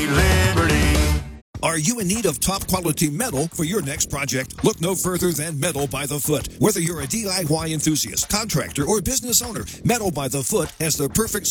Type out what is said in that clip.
Liberty. Are you in need of top quality metal for your next project? Look no further than Metal by the Foot. Whether you're a DIY enthusiast, contractor, or business owner, Metal by the Foot has the perfect